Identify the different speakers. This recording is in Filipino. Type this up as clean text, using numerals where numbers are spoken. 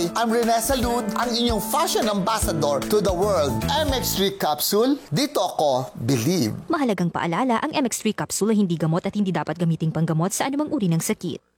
Speaker 1: I'm Rene Salud, ang inyong fashion ambassador to the world. MX3 Capsule, dito ako believe.
Speaker 2: Mahalagang paalala, ang MX3 capsule ay hindi gamot at hindi dapat gamiting panggamot sa anumang uri ng sakit.